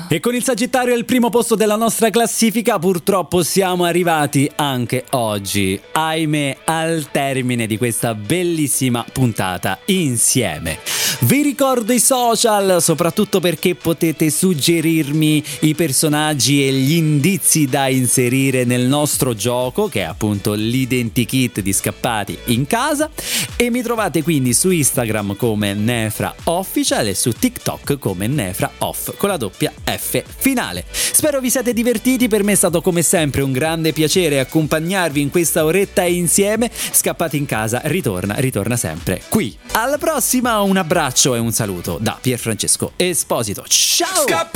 E con il Sagittario al primo posto della nostra classifica purtroppo siamo arrivati anche oggi, ahimè, al termine di questa bellissima puntata insieme. Vi ricordo i social, soprattutto perché potete suggerirmi i personaggi e gli indizi da inserire nel nostro gioco, che è appunto l'identikit di Scappati in casa, e mi trovate quindi su Instagram come Nefra Official e su TikTok come Nefra Off con la doppia F finale. Spero vi siate divertiti, per me è stato come sempre un grande piacere accompagnarvi in questa oretta insieme. Scappati in casa ritorna sempre qui. Alla prossima, un abbraccio e un saluto da Pierfrancesco Esposito. Ciao!